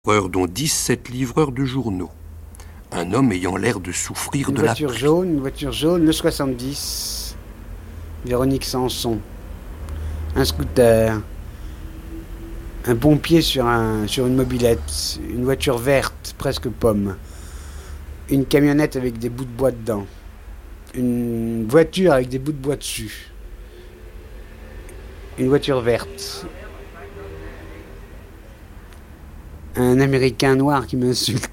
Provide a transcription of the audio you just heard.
Dont 17 livreurs de journaux. Un homme ayant l'air de souffrir de la pluie. Une voiture jaune, le 70. Véronique Sanson. Un scooter. Un pompier sur une mobilette. Une voiture verte, presque pomme. Une camionnette avec des bouts de bois dedans. Une voiture avec des bouts de bois dessus. Une voiture verte. Un Américain noir qui m'insulte.